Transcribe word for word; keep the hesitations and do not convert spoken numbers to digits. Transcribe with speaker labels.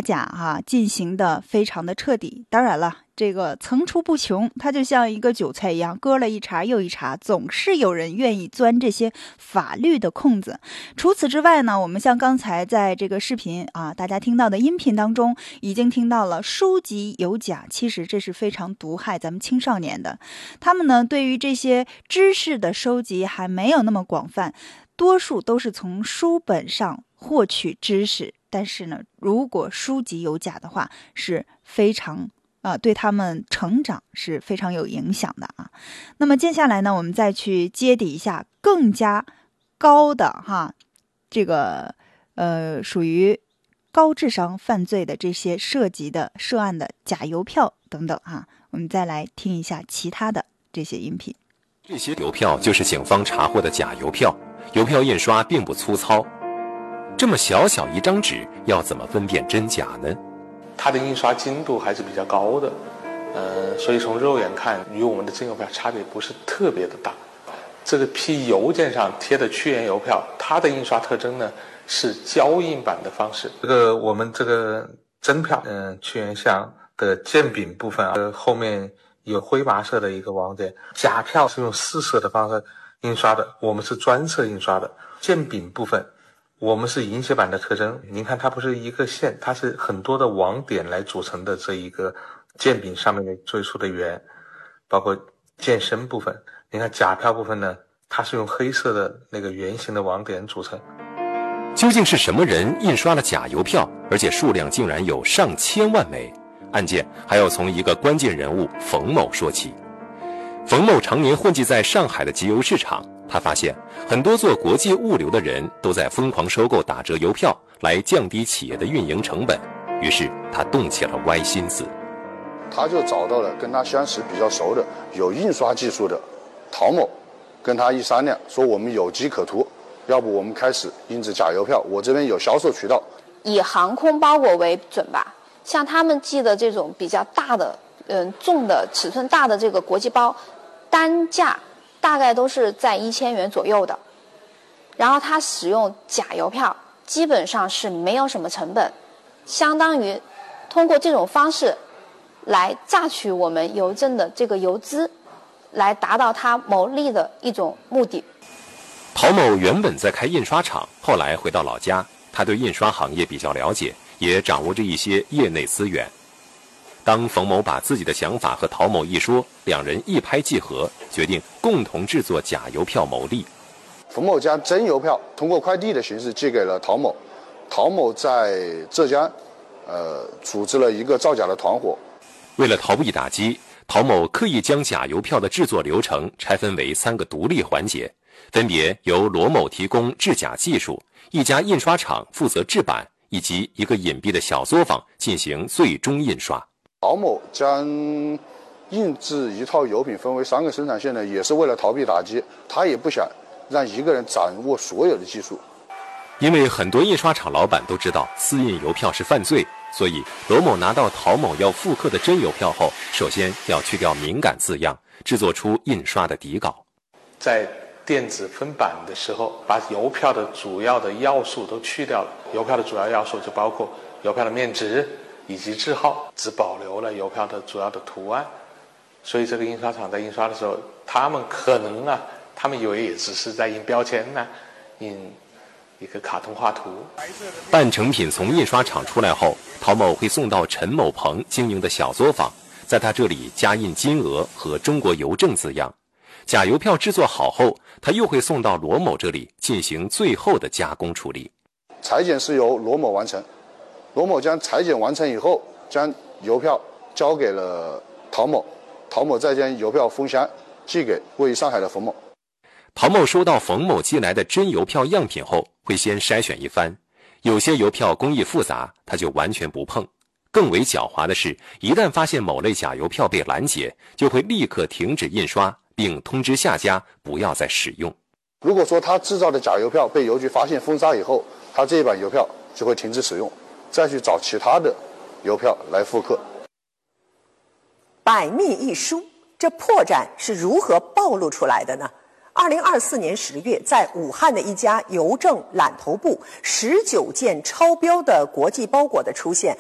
Speaker 1: 假哈、啊、进行的非常的彻底。当然了，这个层出不穷，它就像一个韭菜一样，割了一茬又一茬，总是有人愿意钻这些法律的空子。除此之外呢，我们像刚才在这个视频啊，大家听到的音频当中，已经听到了书籍有假，其实这是非常毒害咱们青少年的。他们呢，对于这些知识的收集还没有那么广泛，多数都是从书本上获取知识。但是呢，如果书籍有假的话，是非常啊、呃，对他们成长是非常有影响的啊。那么接下来呢，我们再去揭底一下更加高的哈，这个呃属于高智商犯罪的这些涉及的涉案的假邮票等等哈。我们再来听一下其他的这些音频。
Speaker 2: 这些邮票就是警方查获的假邮票，邮票印刷并不粗糙。这么小小一张纸，要怎么分辨真假呢？
Speaker 3: 它的印刷精度还是比较高的，呃，所以从肉眼看，与我们的真邮票差别不是特别的大。这个批邮件上贴的屈原邮票，它的印刷特征呢是胶印版的方式。
Speaker 4: 这个我们这个真票，嗯、呃，屈原像的剑柄部分啊，呃，后面有灰白色的一个网点。假票是用四色的方式印刷的，我们是专色印刷的。剑柄部分，我们是银写版的特征。您看，它不是一个线，它是很多的网点来组成的这一个剑柄上面的最初的圆，包括剑身部分。您看假票部分呢，它是用黑色的那个圆形的网点组成。
Speaker 2: 究竟是什么人印刷了假邮票，而且数量竟然有上千万枚？案件还要从一个关键人物冯某说起。冯某常年混迹在上海的集邮市场，他发现很多做国际物流的人都在疯狂收购打折邮票来降低企业的运营成本，于是他动起了歪心思。
Speaker 5: 他就找到了跟他相识比较熟的有印刷技术的陶某，跟他一商量，说我们有机可图，要不我们开始印制假邮票，我这边有销售渠道。
Speaker 6: 以航空包裹为准吧，像他们寄的这种比较大的嗯重的尺寸大的这个国际包，单价大概都是在一千元左右的，然后他使用假邮票基本上是没有什么成本，相当于通过这种方式来榨取我们邮政的这个邮资，来达到他牟利的一种目的。
Speaker 2: 陶某原本在开印刷厂，后来回到老家，他对印刷行业比较了解，也掌握着一些业内资源。当冯某把自己的想法和陶某一说，两人一拍即合，决定共同制作假邮票牟利。
Speaker 5: 冯某将真邮票通过快递的形式寄给了陶某，陶某在浙江呃组织了一个造假的团伙。
Speaker 2: 为了逃避打击，陶某刻意将假邮票的制作流程拆分为三个独立环节，分别由罗某提供制假技术，一家印刷厂负责制版，以及一个隐蔽的小作坊进行最终印刷。
Speaker 5: 陶某将印制一套邮品分为三个生产线呢，也是为了逃避打击，他也不想让一个人掌握所有的技术。
Speaker 2: 因为很多印刷厂老板都知道私印邮票是犯罪，所以罗某拿到陶某要复刻的真邮票后，首先要去掉敏感字样，制作出印刷的底稿。
Speaker 3: 在电子分版的时候，把邮票的主要的要素都去掉了。邮票的主要要素就包括邮票的面值以及字号，只保留了邮票的主要的图案。所以这个印刷厂在印刷的时候，他们可能啊，他们以为也只是在印标签呢、啊，印一个卡通画图。
Speaker 2: 半成品从印刷厂出来后，陶某会送到陈某鹏经营的小作坊，在他这里加印金额和中国邮政字样。假邮票制作好后，他又会送到罗某这里进行最后的加工处理。
Speaker 5: 裁剪是由罗某完成，罗某将裁剪完成以后，将邮票交给了陶某，陶某再将邮票封箱寄给位于上海的冯某。
Speaker 2: 陶某收到冯某寄来的真邮票样品后，会先筛选一番，有些邮票工艺复杂，他就完全不碰。更为狡猾的是，一旦发现某类假邮票被拦截，就会立刻停止印刷，并通知下家不要再使用。
Speaker 5: 如果说他制造的假邮票被邮局发现封杀以后，他这一版邮票就会停止使用，再去找其他的邮票来复刻。
Speaker 7: 百密一疏，这破绽是如何暴露出来的呢？二零二四年十月，在武汉的一家邮政揽头部，十九件超标的国际包裹的出现，